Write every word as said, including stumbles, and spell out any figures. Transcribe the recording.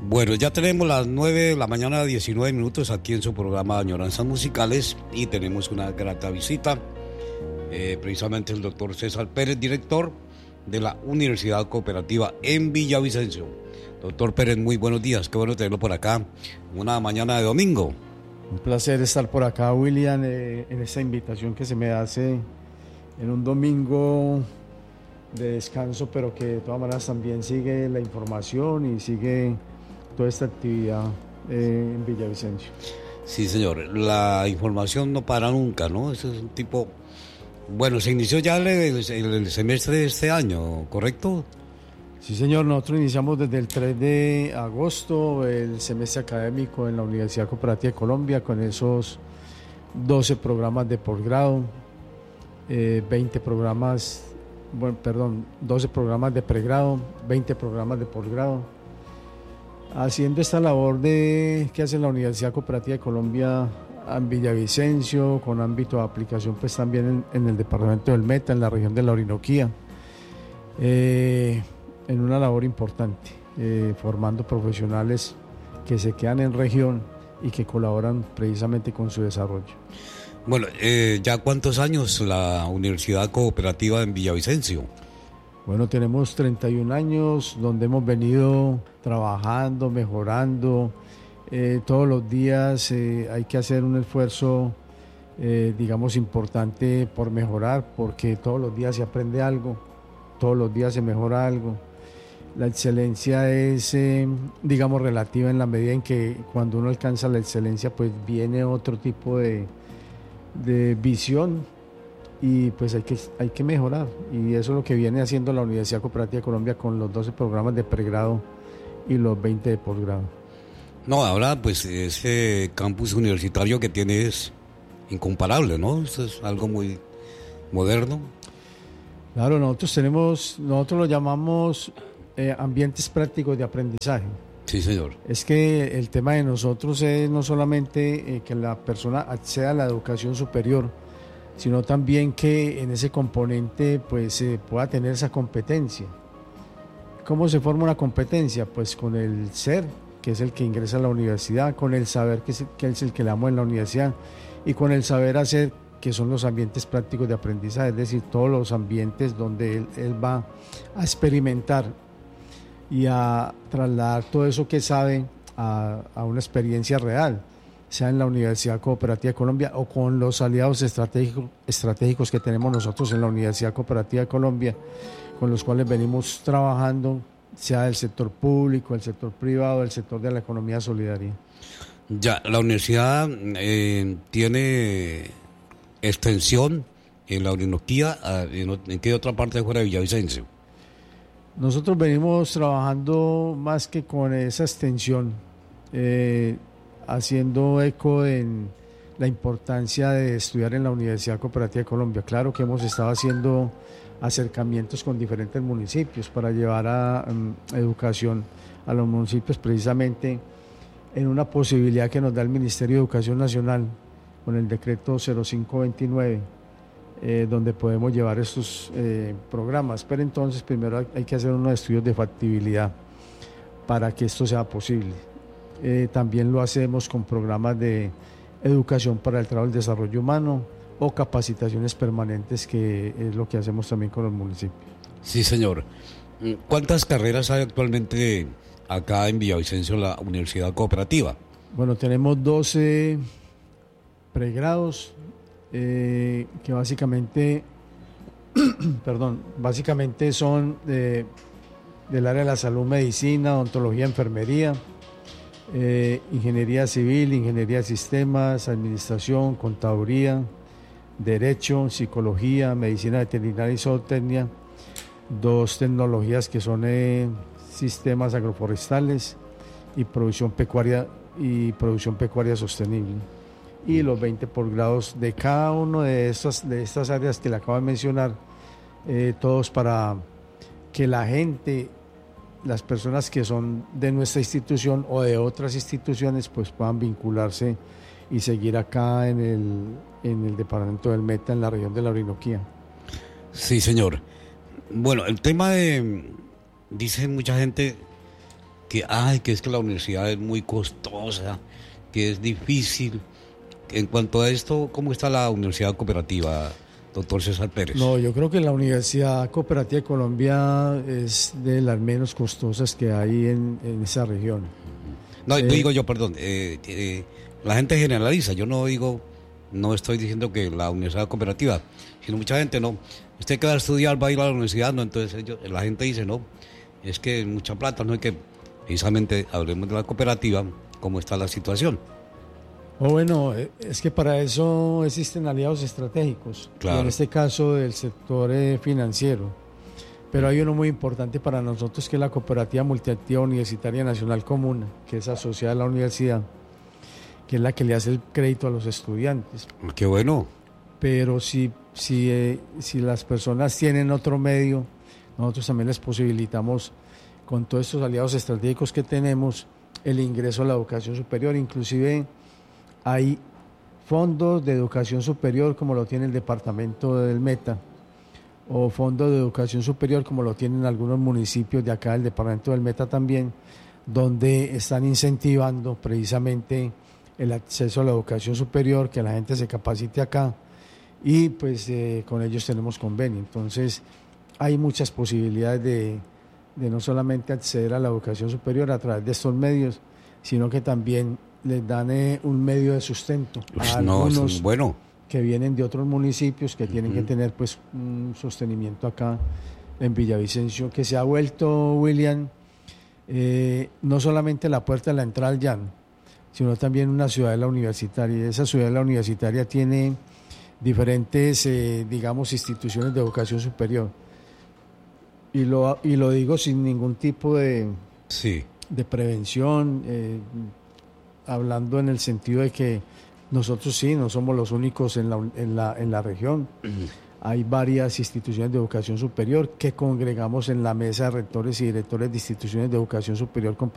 Bueno, ya tenemos las nueve de la mañana, diecinueve minutos aquí en su programa Añoranzas Musicales y tenemos una grata visita, eh, precisamente el doctor César Pérez, director de la Universidad Cooperativa en Villavicencio. Doctor Pérez, muy buenos días, qué bueno tenerlo por acá, una mañana de domingo. Un placer estar por acá, William, eh, en esta invitación que se me hace en un domingo de descanso, pero que de todas maneras también sigue la información y sigue toda esta actividad eh, en Villavicencio. Sí, señor, la información no para nunca, ¿no? Ese es un tipo... Bueno, se inició ya el, el, el semestre de este año, ¿correcto? Sí, señor, nosotros iniciamos desde el tres de agosto el semestre académico en la Universidad Cooperativa de Colombia con esos doce programas de posgrado, eh, veinte programas, bueno, perdón, doce programas de pregrado, veinte programas de posgrado, haciendo esta labor de que hace la Universidad Cooperativa de Colombia en Villavicencio, con ámbito de aplicación pues también en, en el departamento del Meta, en la región de la Orinoquía, eh, en una labor importante, eh, formando profesionales que se quedan en región y que colaboran precisamente con su desarrollo. Bueno, eh, ¿ya cuántos años la Universidad Cooperativa en Villavicencio? Bueno, tenemos treinta y un años donde hemos venido trabajando, mejorando. Eh, todos los días eh, hay que hacer un esfuerzo, eh, digamos, importante por mejorar, porque todos los días se aprende algo, todos los días se mejora algo. La excelencia es, eh, digamos, relativa en la medida en que cuando uno alcanza la excelencia, pues viene otro tipo de, de visión. Y pues hay que, hay que mejorar, y eso es lo que viene haciendo la Universidad Cooperativa de Colombia con los doce programas de pregrado y los veinte de posgrado. No, ahora pues ese campus universitario que tiene es incomparable, ¿no? Eso es algo muy moderno. Claro, nosotros tenemos, nosotros lo llamamos eh, ambientes prácticos de aprendizaje. Sí, señor. Es que el tema de nosotros es no solamente eh, que la persona acceda a la educación superior, sino también que en ese componente pues se eh, pueda tener esa competencia. ¿Cómo se forma una competencia? Pues con el ser, que es el que ingresa a la universidad, con el saber, que es el que, es el que le damos en la universidad, y con el saber hacer, que son los ambientes prácticos de aprendizaje, es decir, todos los ambientes donde él, él va a experimentar y a trasladar todo eso que sabe a, a una experiencia real, sea en la Universidad Cooperativa de Colombia o con los aliados estratégicos, estratégicos que tenemos nosotros en la Universidad Cooperativa de Colombia, con los cuales venimos trabajando, sea del sector público, el sector privado, el sector de la economía solidaria. Ya, la universidad eh, tiene extensión en la Orinoquía, ¿en, en qué otra parte fuera de Villavicencio? Nosotros venimos trabajando más que con esa extensión, eh, haciendo eco en la importancia de estudiar en la Universidad Cooperativa de Colombia. Claro que hemos estado haciendo acercamientos con diferentes municipios para llevar a um, educación a los municipios, precisamente en una posibilidad que nos da el Ministerio de Educación Nacional con el decreto cero cinco veintinueve, eh, donde podemos llevar estos eh, programas. Pero entonces primero hay, hay que hacer unos estudios de factibilidad para que esto sea posible. Eh, también lo hacemos con programas de educación para el trabajo y el desarrollo humano o capacitaciones permanentes, que es lo que hacemos también con los municipios. Sí, señor. ¿Cuántas carreras hay actualmente acá en Villavicencio, la Universidad Cooperativa? Bueno, tenemos doce pregrados eh, que básicamente, perdón, básicamente son de, del área de la salud, medicina, odontología, enfermería, Eh, ingeniería civil, ingeniería de sistemas, administración, contaduría, derecho, psicología, medicina veterinaria y zootecnia, dos tecnologías que son eh, sistemas agroforestales y producción pecuaria y producción pecuaria sostenible, y los veinte posgrados de cada una de estas, de estas áreas que le acabo de mencionar, eh, todos para que la gente, las personas que son de nuestra institución o de otras instituciones, pues puedan vincularse y seguir acá en el, en el departamento del Meta, en la región de la Orinoquía. Sí, señor. Bueno, el tema de, dice mucha gente que, ay, que es que la universidad es muy costosa, que es difícil. En cuanto a esto, ¿cómo está la Universidad Cooperativa, doctor César Pérez? No, yo creo que la Universidad Cooperativa de Colombia es de las menos costosas que hay en, en esa región. No, Eh, digo yo, perdón, eh, eh, la gente generaliza, yo no digo, no estoy diciendo que la Universidad Cooperativa, sino mucha gente no, usted que va a estudiar, va a ir a la universidad, no, entonces ellos, la gente dice, no, es que mucha plata, no hay que, precisamente hablemos de la cooperativa, cómo está la situación. O bueno, eh, es que para eso existen aliados estratégicos, Claro. y en este caso del sector eh, financiero. Pero hay uno muy importante para nosotros que es la Cooperativa Multiactiva Universitaria Nacional Común, que es asociada a la universidad, que es la que le hace el crédito a los estudiantes. Qué bueno. Pero si, si, eh, si las personas tienen otro medio, nosotros también les posibilitamos, con todos estos aliados estratégicos que tenemos, el ingreso a la educación superior. Inclusive hay fondos de educación superior como lo tiene el departamento del Meta, o fondos de educación superior como lo tienen algunos municipios de acá del departamento del Meta también, donde están incentivando precisamente el acceso a la educación superior, que la gente se capacite acá, y pues eh, con ellos tenemos convenio. Entonces hay muchas posibilidades de, de no solamente acceder a la educación superior a través de estos medios, sino que también les dan eh, un medio de sustento a Pues no, algunos es bueno. que vienen de otros municipios que tienen Uh-huh. que tener pues un sostenimiento acá en Villavicencio, que se ha vuelto, William, eh, no solamente la puerta de la entrada al llano, sino también una ciudadela universitaria. Y esa ciudadela universitaria tiene diferentes, eh, digamos, instituciones de educación superior. Y lo, y lo digo sin ningún tipo de, Sí. de prevención, eh, hablando en el sentido de que nosotros sí, no somos los únicos en la, en la, en la región. Hay varias instituciones de educación superior que congregamos en la mesa de rectores y directores de instituciones de educación superior con